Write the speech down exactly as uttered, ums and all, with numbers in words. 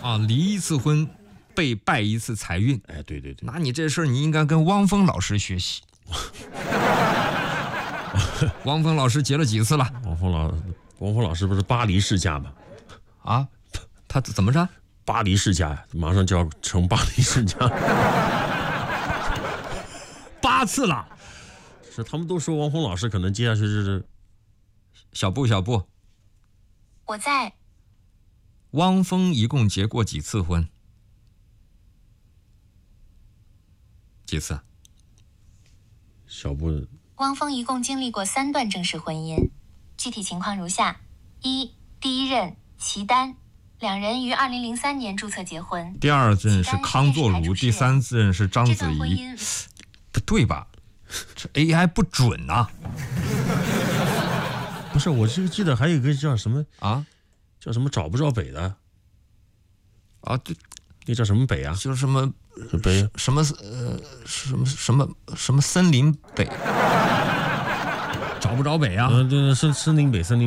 啊，离一次婚被败一次财运。 哎，对对对， 那你这事儿你应该跟汪峰老师学习。汪峰老师结了几次了？ 王峰老王峰老师不是巴黎世家吗？ 啊，他怎么着？ 巴黎世家马上就要成巴黎世家， 八次了。 是他们都说王峰老师可能接下去就是小布小布， 我在。 汪峰一共结过几次婚？几次？ 小布。 汪峰一共经历过三段正式婚姻，具体情况如下：一，第一任齐丹，两人于二零零三年注册结婚。 第二任是康作如，第三任是章子怡。不对吧？这 A I 不准呐、啊！ 不是，我这个记得还有一个叫什么啊？ 叫什么找不着北的啊？对， 那叫什么北啊？ 就是什么北什么呃什么什么什么森林北，找不着北啊？ 嗯、呃，对，森森林北，森林。